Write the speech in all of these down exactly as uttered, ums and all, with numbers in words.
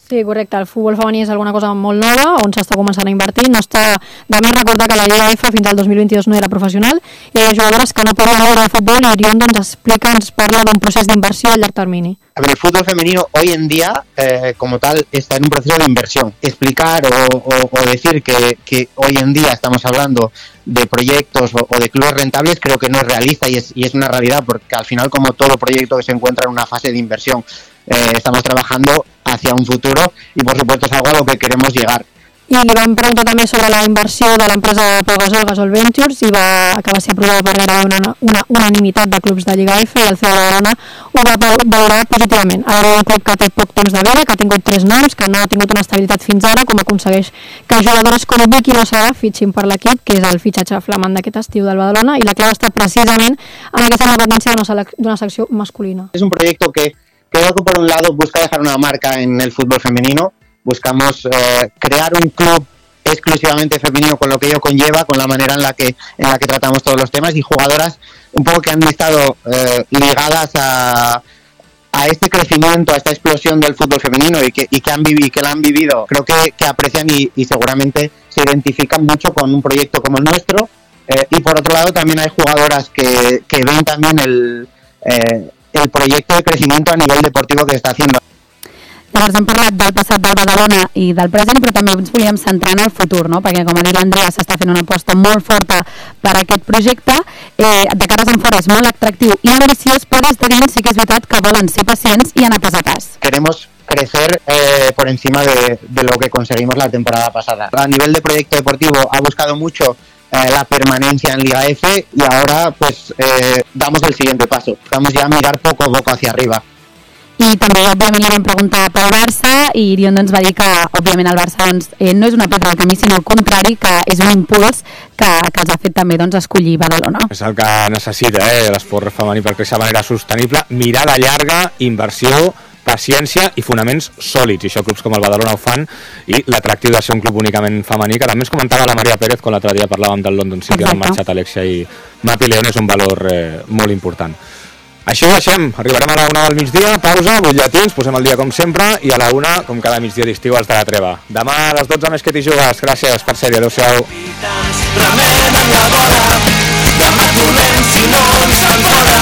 Sí, correcte. El futbol femení és alguna cosa molt nova, on s'està començant a invertir. No està... De més, recordar que la Lliga F fins al dos mil veintidós no era professional i hi ha jugadores que no poden veure el futbol y Irion ens explica, ens parla d'un procés d'inversió a llarg termini. A ver, el fútbol femenino hoy en día, eh, como tal, está en un proceso de inversión. Explicar o, o, o decir que, que hoy en día estamos hablando de proyectos o, o de clubes rentables creo que no es realista y es, y es una realidad, porque al final, como todo proyecto que se encuentra en una fase de inversión, eh, estamos trabajando hacia un futuro y por supuesto es algo a lo que queremos llegar. I li vam preguntar també sobre la inversió de l'empresa Pau Gasol, Gasol Ventures, i va, que va ser aprovada per gairebé una, una unanimitat de clubs de Lliga F, i el C E O de Badalona ho va valorar positivament. Ara un club que té poc temps de vida, que ha tingut tres noms, que no ha tingut una estabilitat fins ara, com aconsegueix que jugadores com Vicky Lozada fitxin per l'equip, que és el fitxatge flamant d'aquest estiu del Badalona, i la clau està precisament en aquesta dependència d'una secció masculina. Es un proyecto que creo que por un lado busca dejar una marca en el fútbol femenino. Buscamos eh, crear un club exclusivamente femenino con lo que ello conlleva, con la manera en la que en la que tratamos todos los temas y jugadoras un poco que han estado eh, ligadas a, a este crecimiento, a esta explosión del fútbol femenino y que, y que han vivido, que la han vivido. Creo que, que aprecian y, y seguramente se identifican mucho con un proyecto como el nuestro. Eh, y por otro lado también hay jugadoras que, que ven también el, eh, el proyecto de crecimiento a nivel deportivo que se está haciendo. Llavors hem parlat del passat del Badalona i del present, però també ens volíem centrar en el futur, no? Perquè, com ha dit l'Andrea, s'està fent una aposta molt forta per aquest projecte. Eh, de cares en fora és molt atractiu i ambiciós, però des de dins sí que és veritat que volen ser pacients i anar pas a pas. Queremos crecer eh, por encima de, de lo que conseguimos la temporada pasada. A nivel de proyecto deportivo ha buscado mucho eh, la permanencia en Liga F y ahora pues eh, damos el siguiente paso. Vamos ya a mirar poco a poco hacia arriba. I també, òbviament, li vam preguntar pel Barça i Irion doncs, va dir que, òbviament, el Barça doncs, eh, no és una pedra del camí, sinó al contrari, que és un impuls que, que els ha fet també doncs, escollir Badalona. És el que necessita eh, l'esport femení per créixer de manera sostenible, mirada llarga, inversió, paciència i fonaments sòlids, i això clubs com el Badalona ho fan, i l'atractiu de ser un club únicament femení, que també ens comentava la Maria Pérez quan l'altre dia parlàvem del London City, on han marxat Alexia i Mati León, és un valor eh, molt important. Així ho deixem, arribarem a la una del migdia, pausa, butlletins, posem el dia com sempre, i a la una, com cada migdia d'estiu, els de la treva. Demà a les dotze més que t'hi jugues. Gràcies per ser-hi, adeu-siau. Remenen la bola, demà tornem si no ens fan fora.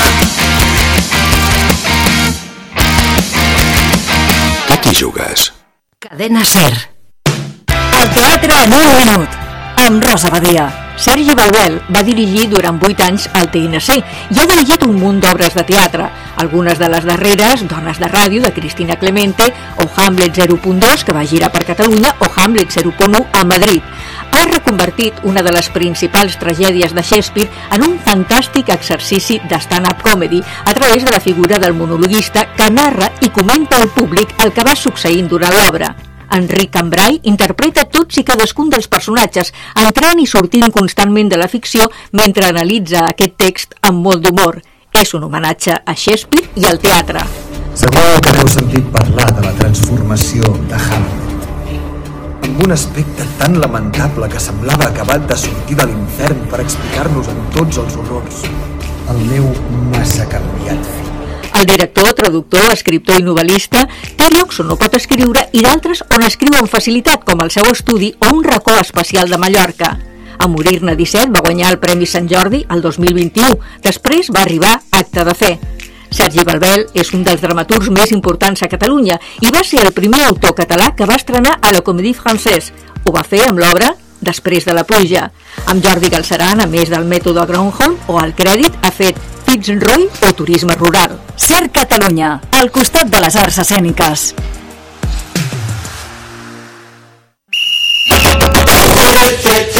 Tu t'hi jugues. Cadena SER. El teatre en un minut, amb Rosa Badia. Sergi Balbel va dirigir durant vuit anys al T N C i ha dirigit un munt d'obres de teatre, algunes de les darreres, Dones de ràdio, de Cristina Clemente, o Hamlet zero punt dos, que va girar per Catalunya, o Hamlet zero punt u a Madrid. Ha reconvertit una de les principals tragèdies de Shakespeare en un fantàstic exercici de stand-up comedy a través de la figura del monologuista que narra i comenta al públic el que va succeint durant l'obra. Enric Cambrai interpreta tots i cadascun dels personatges, entrant i sortint constantment de la ficció mentre analitza aquest text amb molt d'humor. És un homenatge a Shakespeare i al teatre. Segur que n'heu sentit parlar de la transformació de Hamlet, amb un aspecte tan lamentable que semblava acabat de sortir de l'infern per explicar-nos en tots els horrors el meu massa canviat fill. El director, traductor, escriptor i novel·lista té llocs on no pot escriure i d'altres on escriu amb facilitat, com el seu estudi o un racó especial de Mallorca. A morir-ne disset va guanyar el Premi Sant Jordi el dos mil vint-i-u. Després va arribar Acte de Fe. Sergi Balbel és un dels dramaturgs més importants a Catalunya i va ser el primer autor català que va estrenar a la Comédie Française. Ho va fer amb l'obra Després de la pluja. Amb Jordi Galceran, a més del mètode Groundhog, o el crèdit, ha fet Fitzroy o Turisme Rural. SER Catalunya, al costat de les arts escèniques. Check, check.